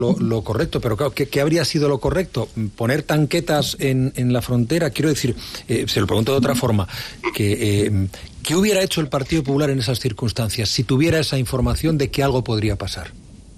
lo correcto, pero claro, ¿qué habría sido lo correcto? ¿Poner tanquetas en la frontera? Quiero decir, se lo pregunto de otra forma, ¿qué hubiera hecho el Partido Popular en esas circunstancias si tuviera esa información de que algo podría pasar?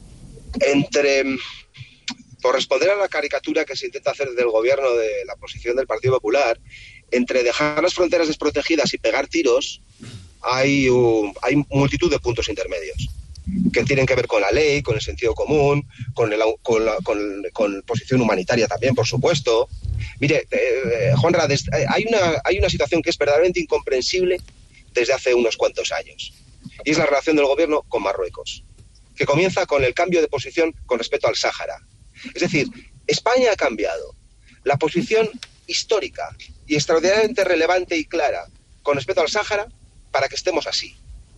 Por responder a la caricatura que se intenta hacer del gobierno de la posición del Partido Popular, entre dejar las fronteras desprotegidas y pegar tiros, hay multitud de puntos intermedios que tienen que ver con la ley, con el sentido común, con posición humanitaria también, por supuesto. Mire, Juanra, hay una situación que es verdaderamente incomprensible desde hace unos cuantos años, y es la relación del gobierno con Marruecos, que comienza con el cambio de posición con respecto al Sáhara. Es decir, España ha cambiado la posición histórica y extraordinariamente relevante y clara con respecto al Sáhara para que estemos así.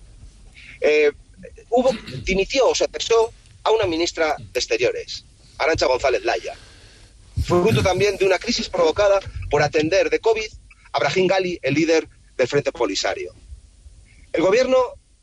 Dimitió o se cesó a una ministra de Exteriores, Arantxa González Laya, fruto también de una crisis provocada por atender de COVID a Brahim Ghali, el líder del Frente Polisario. El gobierno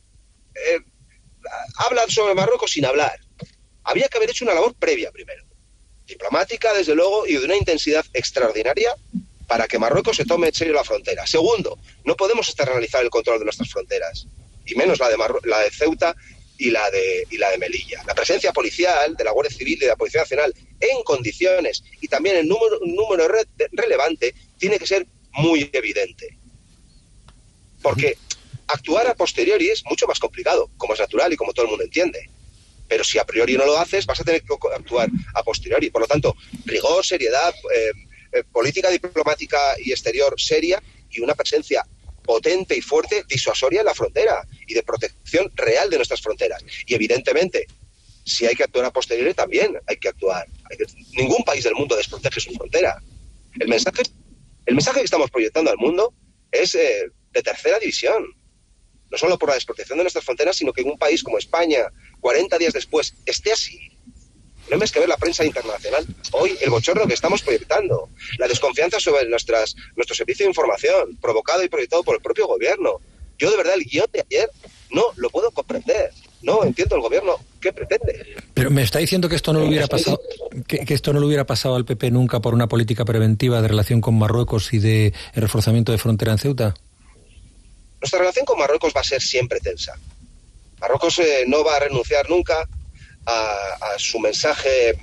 habla sobre Marruecos sin hablar. Había que haber hecho una labor previa primero, diplomática desde luego, y de una intensidad extraordinaria para que Marruecos se tome en serio la frontera. Segundo, no podemos externalizar el control de nuestras fronteras, y menos la de Ceuta y la de Melilla. La presencia policial de la Guardia Civil y de la Policía Nacional en condiciones y también en número relevante tiene que ser muy evidente. Porque actuar a posteriori es mucho más complicado, como es natural y como todo el mundo entiende. Pero si a priori no lo haces, vas a tener que actuar a posteriori. Por lo tanto, rigor, seriedad, política diplomática y exterior seria, y una presencia potente y fuerte, disuasoria en la frontera y de protección real de nuestras fronteras. Y evidentemente, si hay que actuar a posteriori, también hay que actuar. Ningún país del mundo desprotege su frontera. El mensaje que estamos proyectando al mundo es de tercera división. No solo por la desprotección de nuestras fronteras, sino que en un país como España, 40 días después, esté así. No hay más que ver la prensa internacional. Hoy, el bochorno que estamos proyectando, la desconfianza sobre nuestro servicio de información, provocado y proyectado por el propio gobierno. Yo, de verdad, el guión de ayer no lo puedo comprender. No entiendo el gobierno qué pretende. Pero me está diciendo que esto no le hubiera pasado, que esto no le hubiera pasado al PP nunca por una política preventiva de relación con Marruecos y de reforzamiento de frontera en Ceuta. Nuestra relación con Marruecos va a ser siempre tensa. Marruecos no va a renunciar nunca a su mensaje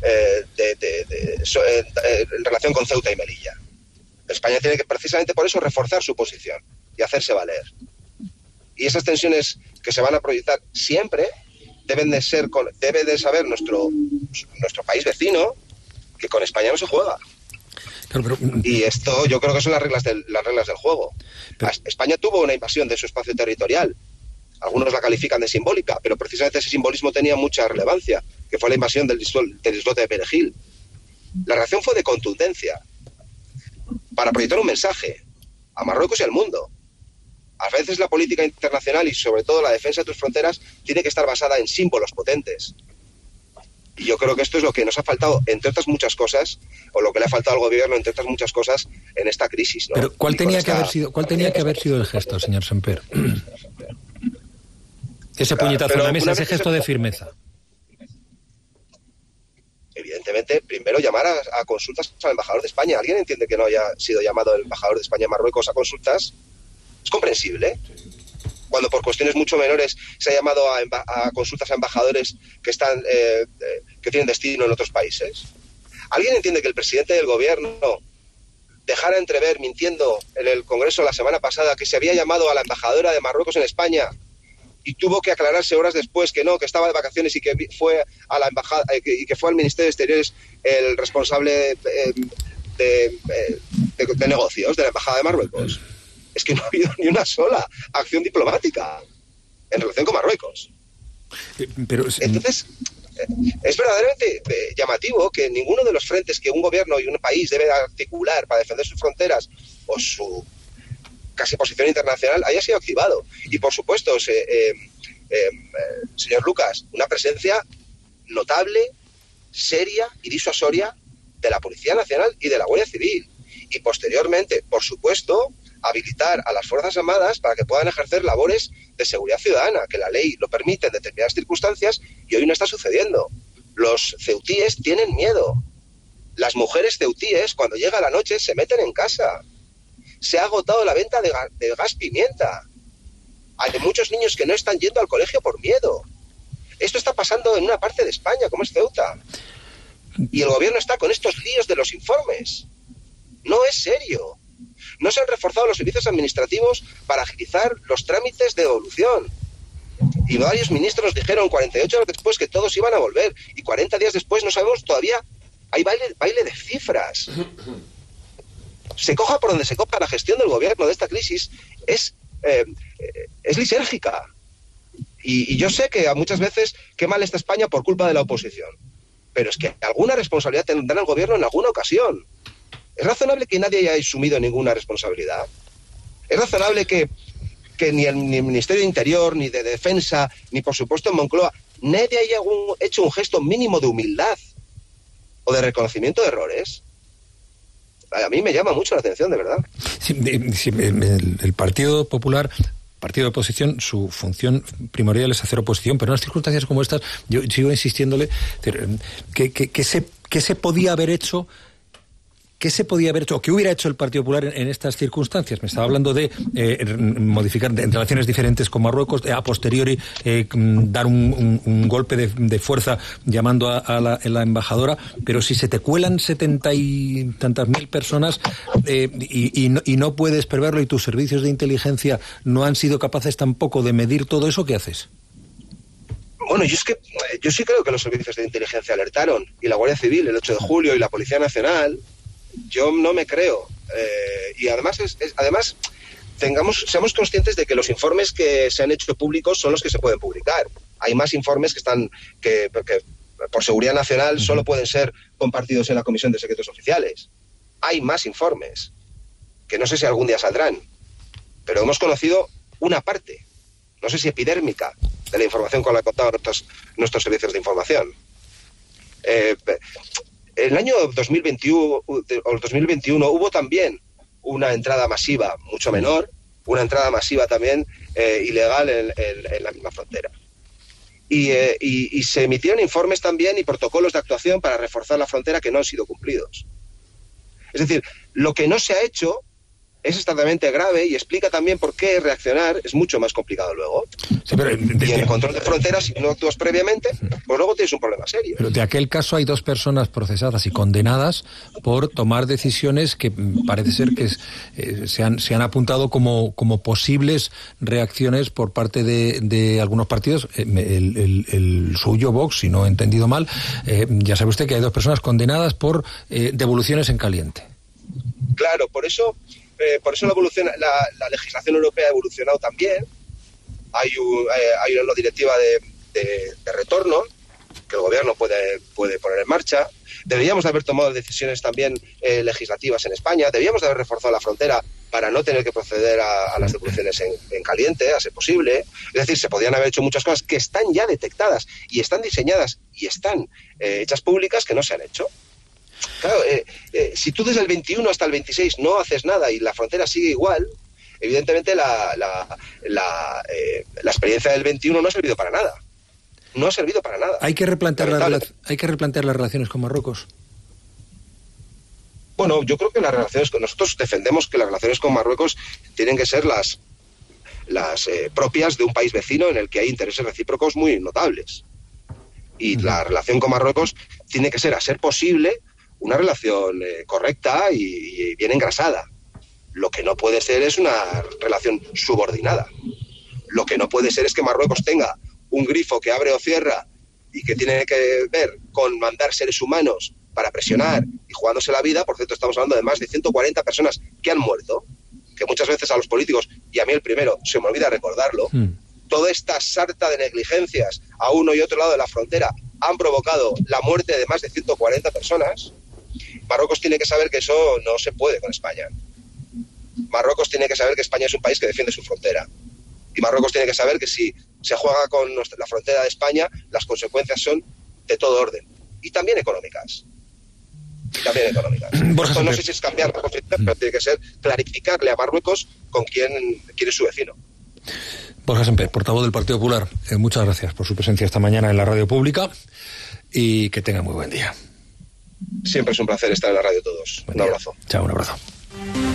en relación con Ceuta y Melilla. España tiene que, precisamente por eso, reforzar su posición y hacerse valer. Y esas tensiones que se van a proyectar siempre debe de saber nuestro país vecino que con España no se juega. Y esto yo creo que son las reglas del juego. España tuvo una invasión de su espacio territorial. Algunos la califican de simbólica, pero precisamente ese simbolismo tenía mucha relevancia, que fue la invasión del islote de Perejil. La reacción fue de contundencia, para proyectar un mensaje a Marruecos y al mundo. A veces la política internacional y sobre todo la defensa de tus fronteras tiene que estar basada en símbolos potentes. Y yo creo que esto es lo que nos ha faltado, entre otras muchas cosas, o lo que le ha faltado al gobierno, entre otras muchas cosas, en esta crisis, ¿no? Pero ¿cuál tenía que haber sido el gesto, señor Semper? Ese puñetazo en la mesa, ese gesto de firmeza. Evidentemente, primero llamar a consultas al embajador de España. ¿Alguien entiende que no haya sido llamado el embajador de España a Marruecos a consultas? Es comprensible. Cuando por cuestiones mucho menores se ha llamado a consultas a embajadores que tienen destino en otros países. ¿Alguien entiende que el presidente del gobierno dejara entrever, mintiendo en el Congreso la semana pasada, que se había llamado a la embajadora de Marruecos en España y tuvo que aclararse horas después que no, que estaba de vacaciones y que fue a la embajada y que fue al Ministerio de Exteriores el responsable de negocios de la embajada de Marruecos? Es que no ha habido ni una sola acción diplomática en relación con Marruecos. Entonces, es verdaderamente llamativo que ninguno de los frentes que un gobierno y un país debe articular para defender sus fronteras o su casi posición internacional haya sido activado. Y por supuesto, señor Lucas, una presencia notable, seria y disuasoria de la Policía Nacional y de la Guardia Civil. Y posteriormente, por supuesto, habilitar a las Fuerzas Armadas para que puedan ejercer labores de seguridad ciudadana, que la ley lo permite en determinadas circunstancias y hoy no está sucediendo. Los ceutíes tienen miedo. Las mujeres ceutíes, cuando llega la noche, se meten en casa. Se ha agotado la venta de gas pimienta. Hay muchos niños que no están yendo al colegio por miedo. Esto está pasando en una parte de España, como es Ceuta. Y el gobierno está con estos líos de los informes. No es serio. No se han reforzado los servicios administrativos para agilizar los trámites de devolución. Y varios ministros dijeron 48 horas después que todos iban a volver. Y 40 días después no sabemos todavía. Hay baile de cifras. Se coja por donde se coja, la gestión del gobierno de esta crisis es lisérgica. Y yo sé que muchas veces qué mal está España por culpa de la oposición. Pero es que alguna responsabilidad tendrá el gobierno en alguna ocasión. ¿Es razonable que nadie haya asumido ninguna responsabilidad? ¿Es razonable que ni el Ministerio de Interior, ni de Defensa, ni por supuesto en Moncloa, nadie haya hecho un gesto mínimo de humildad o de reconocimiento de errores? A mí me llama mucho la atención, de verdad. Sí, el Partido Popular, partido de oposición, su función primordial es hacer oposición, pero en unas circunstancias como estas, yo sigo insistiéndole, ¿qué se podía haber hecho? ¿Qué se podía haber hecho o qué hubiera hecho el Partido Popular en estas circunstancias? Me estaba hablando de modificar en relaciones diferentes con Marruecos, a posteriori dar un golpe de fuerza llamando a la embajadora, pero si se te cuelan 70 y tantas mil personas y no puedes preverlo y tus servicios de inteligencia no han sido capaces tampoco de medir todo eso, ¿qué haces? Bueno, yo sí creo que los servicios de inteligencia alertaron, y la Guardia Civil el 8 de julio y la Policía Nacional. Yo no me creo. Y además, seamos conscientes de que los informes que se han hecho públicos son los que se pueden publicar. Hay más informes que por seguridad nacional solo pueden ser compartidos en la Comisión de Secretos Oficiales. Hay más informes, que no sé si algún día saldrán, pero hemos conocido una parte, no sé si epidérmica, de la información con la que contaban nuestros servicios de información. El año 2021 hubo también una entrada masiva, mucho menor, una entrada masiva también ilegal en la misma frontera. Y se emitieron informes también y protocolos de actuación para reforzar la frontera que no han sido cumplidos. Es decir, lo que no se ha hecho es extremadamente grave y explica también por qué reaccionar es mucho más complicado luego. Sí, pero y en el control de fronteras, si no actúas previamente, pues luego tienes un problema serio. Pero de aquel caso hay 2 personas procesadas y condenadas por tomar decisiones que parece ser que se han apuntado como posibles reacciones por parte de algunos partidos, el suyo, Vox, si no he entendido mal. Ya sabe usted que hay 2 personas condenadas por devoluciones en caliente. Claro, por eso la legislación europea ha evolucionado también. Hay una directiva de retorno que el gobierno puede poner en marcha. Deberíamos de haber tomado decisiones también legislativas en España. Debíamos de haber reforzado la frontera para no tener que proceder a las devoluciones en caliente, a ser posible. Es decir, se podían haber hecho muchas cosas que están ya detectadas y están diseñadas y están hechas públicas que no se han hecho. Claro, si tú desde el 21 hasta el 26 no haces nada y la frontera sigue igual, evidentemente la experiencia del 21 no ha servido para nada. No ha servido para nada. Hay que replantear las relaciones con Marruecos. Bueno, yo creo que nosotros defendemos que las relaciones con Marruecos tienen que ser las propias de un país vecino en el que hay intereses recíprocos muy notables. Y la relación con Marruecos tiene que ser, a ser posible, una relación correcta y bien engrasada. Lo que no puede ser es una relación subordinada. Lo que no puede ser es que Marruecos tenga un grifo que abre o cierra y que tiene que ver con mandar seres humanos para presionar y jugándose la vida. Por cierto, estamos hablando de más de 140 personas que han muerto, que muchas veces a los políticos, y a mí el primero, se me olvida recordarlo. Toda esta sarta de negligencias a uno y otro lado de la frontera han provocado la muerte de más de 140 personas. Marruecos tiene que saber que eso no se puede con España. Marruecos tiene que saber que España es un país que defiende su frontera. Y Marruecos tiene que saber que si se juega con la frontera de España, las consecuencias son de todo orden. Y también económicas. Esto no sé si es cambiar la constitución, pero tiene que ser clarificarle a Marruecos con quién es su vecino. Borja Semper, portavoz del Partido Popular, muchas gracias por su presencia esta mañana en la radio pública. y que tengan muy buen día. Siempre es un placer estar en la radio todos. Un abrazo. Chao, un abrazo.